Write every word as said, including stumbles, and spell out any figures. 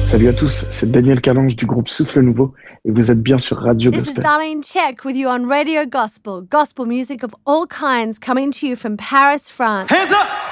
Salut à tous, c'est Daniel Calange du groupe Souffle Nouveau et vous êtes bien sur Radio This is Gospel. Darlene Check with you on Radio Gospel. Gospel music of all kinds coming to you from Paris, France. Hands up!